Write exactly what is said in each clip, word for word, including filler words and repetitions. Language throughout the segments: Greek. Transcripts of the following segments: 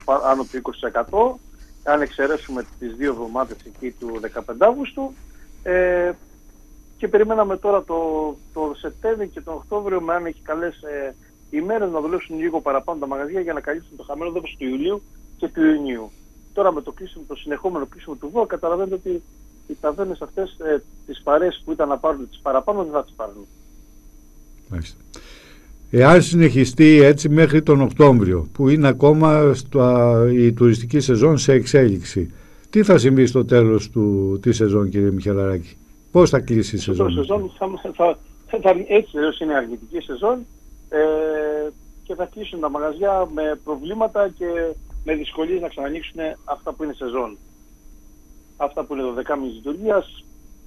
άνω του είκοσι τοις εκατό, αν εξαιρέσουμε τις δύο εβδομάδες εκεί του δεκαπέντε Αυγούστου. Ε, και περιμέναμε τώρα το, το Σεπτέμβριο και τον Οκτώβριο, με αν έχει καλές ε, ημέρες, να δουλέψουν λίγο παραπάνω τα μαγαζιά για να καλύψουν το χαμένο δόξο του Ιουλίου και του Ιουνίου. Τώρα με το, κλείσιμο, το συνεχόμενο κλείσιμο του ΒΟΑ, καταλαβαίνετε ότι οι ταβέρνες αυτές, ε, τις παρέες που ήταν να πάρουν τις παραπάνω, δεν θα τις πάρουν. Μάλιστα. Εάν συνεχιστεί έτσι μέχρι τον Οκτώβριο, που είναι ακόμα στο, η τουριστική σεζόν σε εξέλιξη, τι θα συμβεί στο τέλος του, της σεζόν, κύριε Μιχελαράκη? Πώς θα κλείσει η σεζόν? σεζόν θα, θα, θα, θα, έτσι είναι αρνητική σεζόν ε, και θα κλείσουν τα μαγαζιά με προβλήματα και με δυσκολίες να ξανανοίξουν αυτά που είναι σεζόν. Αυτά που είναι το δεκάμινη λειτουργίας,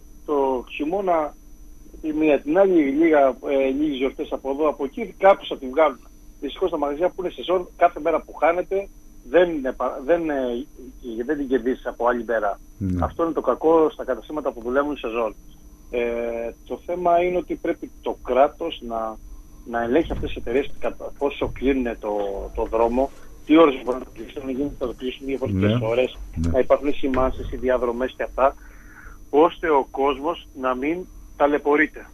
το χειμώνα, η μία την άλλη, λίγα, ε, λίγες γιορτές από εδώ, από εκεί, κάποιους θα την βγάλουν. Δυστυχώς τα μαγαζιά που είναι σεζόν, κάθε μέρα που χάνεται δεν, δεν, δεν την κερδίσεις από άλλη μέρα. Mm. Αυτό είναι το κακό στα καταστήματα που δουλεύουν σεζόν. Ε, το θέμα είναι ότι πρέπει το κράτος να, να ελέγχει αυτές τις εταιρείες πόσο κλείνουν το, το δρόμο, τι ώρες μπορούν να το κλείσουν, γίνεται να το κλείσουν διαφορετικές yeah. ώρες, yeah. να υπάρχουν σημάνσεις, οι διαδρομές και αυτά, ώστε ο κόσμος να μην ταλαιπωρείται.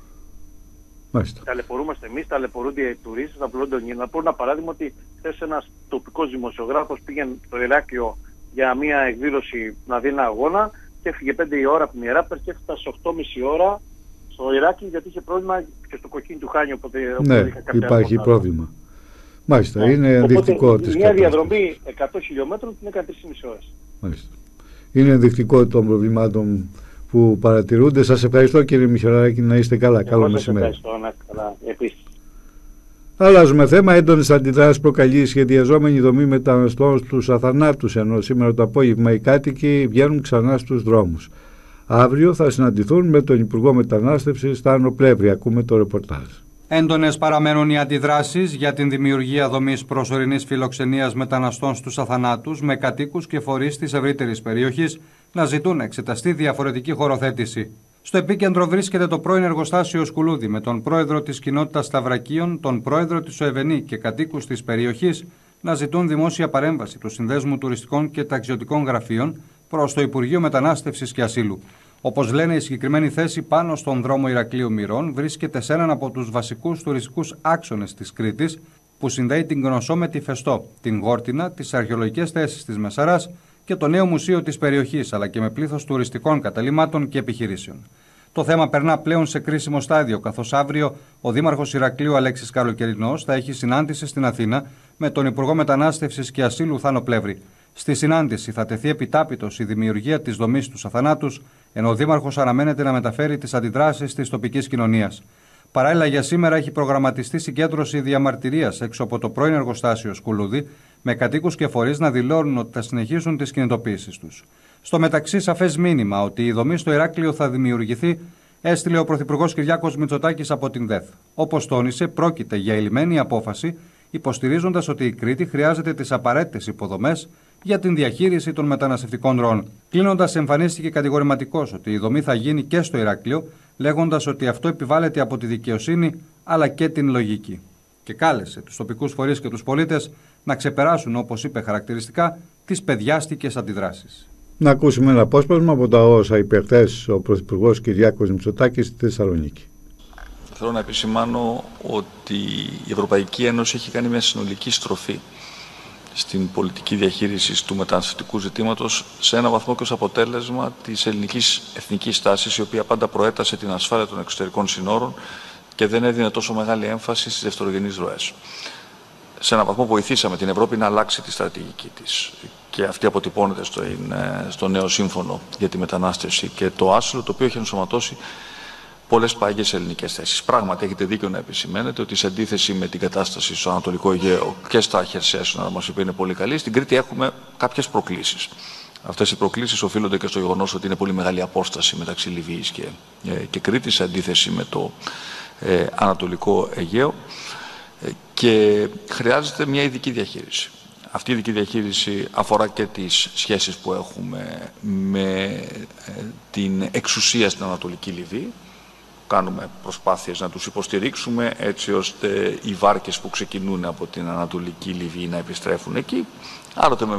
Μάλιστα. Ταλαιπωρούμαστε εμείς, ταλαιπωρούνται οι τουρίστες, ταλαιπωρούνται. Να πω ένα παράδειγμα ότι χθες ένας τοπικός δημοσιογράφος πήγαινε στο Ηράκλειο για μια εκδήλωση να δει ένα αγώνα και έφυγε πέντε η ώρα από την Ιεράπετρ και έφτασε οκτώ και μισή ώρα στο Ηράκλειο γιατί είχε πρόβλημα και στο κοκκίνι του Χάνιου. Οπότε, ναι, οπότε υπάρχει πρόβλημα. Μάλιστα, ναι. Είναι ενδεικτικό της μια διαδρομή εκατό χιλιόμετρων την έκανε τρεις και μισή ώρες. Μάλιστα. Είναι ενδεικτικό των προβλημάτων που παρατηρούνται. Σας ευχαριστώ, κύριε Μιχελαράκη, να είστε καλά. Καλό μεσημέρι. Ευχαριστώ, να είστε καλά. Επίσης. Αλλάζουμε θέμα. Έντονες αντιδράσεις προκαλεί η σχεδιαζόμενη δομή μεταναστών στους αθανάτους, ενώ σήμερα το απόγευμα οι κάτοικοι βγαίνουν ξανά στους δρόμους. Αύριο θα συναντηθούν με τον Υπουργό Μετανάστευσης στα Άνω Πλεύρη. Ακούμε το ρεπορτάζ. Έντονες παραμένουν οι αντιδράσεις για την δημιουργία δομής προσωρινής φιλοξενίας μεταναστών στους αθανάτους, με κατοίκους και φορείς της ευρύτερης περιοχής να ζητούν να εξεταστεί διαφορετική χωροθέτηση. Στο επίκεντρο βρίσκεται το πρώην εργοστάσιο Σκουλούδη, με τον πρόεδρο της κοινότητας Σταυρακίων, τον πρόεδρο της ΟΕΒΕΝΗ και κατοίκους της περιοχής να ζητούν δημόσια παρέμβαση του Συνδέσμου Τουριστικών και Ταξιδιωτικών Γραφείων προς το Υπουργείο Μετανάστευσης και Ασύλου. Όπως λένε, η συγκεκριμένη θέση πάνω στον δρόμο Ηρακλείου Μυρών βρίσκεται σε έναν από τους βασικούς τουριστικούς άξονες της Κρήτης, που συνδέει την Κνωσό με τη Φεστό, την Γόρτινα, τις αρχαιολογικές θέσεις της Μεσαράς και το νέο μουσείο της περιοχής, αλλά και με πλήθος τουριστικών καταλυμάτων και επιχειρήσεων. Το θέμα περνά πλέον σε κρίσιμο στάδιο, καθώς αύριο ο Δήμαρχος Ηρακλείου Αλέξης Καλοκαιρινός θα έχει συνάντηση στην Αθήνα με τον Υπουργό Μετανάστευσης και Ασύλου Θάνο Πλεύρη. Στη συνάντηση θα τεθεί επιτάπητος η δημιουργία της δομής στους αθανάτους, ενώ ο Δήμαρχος αναμένεται να μεταφέρει τις αντιδράσεις της τοπικής κοινωνίας. Παράλληλα, για σήμερα έχει προγραμματιστεί συγκέντρωση διαμαρτυρίας έξω από το πρώην εργοστάσιο Σκουλούδη, με κατοίκους και φορείς να δηλώνουν ότι θα συνεχίσουν τις κινητοποίησεις τους. Στο μεταξύ, σαφές μήνυμα ότι η δομή στο Ηράκλειο θα δημιουργηθεί έστειλε ο Πρωθυπουργός Κυριάκος Μητσοτάκης από την ΔΕΘ. Όπως τόνισε, πρόκειται για ηλυμένη απόφαση, υποστηρίζοντας ότι η Κρήτη χρειάζεται τις απαραίτητες υποδομές για την διαχείριση των μεταναστευτικών ροών. Κλείνοντας, εμφανίστηκε κατηγορηματικός ότι η δομή θα γίνει και στο Ηράκλειο, λέγοντας ότι αυτό επιβάλλεται από τη δικαιοσύνη αλλά και την λογική. Και κάλεσε τους τοπικούς φορείς και τους πολίτες να ξεπεράσουν, όπως είπε χαρακτηριστικά, τις παιδιάστικες αντιδράσεις. Να ακούσουμε ένα απόσπασμα από τα όσα είπε χθες ο Πρωθυπουργός Κυριάκος Μητσοτάκης στη Θεσσαλονίκη. Θέλω να επισημάνω ότι η Ευρωπαϊκή Ένωση έχει κάνει μια συνολική στροφή στην πολιτική διαχείριση του μεταναστευτικού ζητήματος, σε ένα βαθμό και ως αποτέλεσμα της ελληνικής εθνικής τάσης, η οποία πάντα προέτασε την ασφάλεια των εξωτερικών συνόρων και δεν έδινε τόσο μεγάλη έμφαση στις δευτερογενείς ροές. Σε ένα βαθμό βοηθήσαμε την Ευρώπη να αλλάξει τη στρατηγική της. Και αυτή αποτυπώνεται στο, στο νέο σύμφωνο για τη μετανάστευση και το άσυλο, το οποίο έχει ενσωματώσει πολλές πάγιες ελληνικές θέσεις. Πράγματι, έχετε δίκιο να επισημαίνετε ότι σε αντίθεση με την κατάσταση στο Ανατολικό Αιγαίο και στα χερσαία σύνορα μας, η οποία είναι πολύ καλή, στην Κρήτη έχουμε κάποιες προκλήσεις. Αυτές οι προκλήσεις οφείλονται και στο γεγονός ότι είναι πολύ μεγάλη απόσταση μεταξύ Λιβύης και, ε, και Κρήτης, σε αντίθεση με το ε, Ανατολικό Αιγαίο, ε, και χρειάζεται μια ειδική διαχείριση. Αυτή η ειδική διαχείριση αφορά και τις σχέσεις που έχουμε με την εξουσία στην Ανατολική Λιβύη, κάνουμε προσπάθειες να τους υποστηρίξουμε έτσι ώστε οι βάρκες που ξεκινούν από την Ανατολική Λιβύη να επιστρέφουν εκεί. Άλλοτε με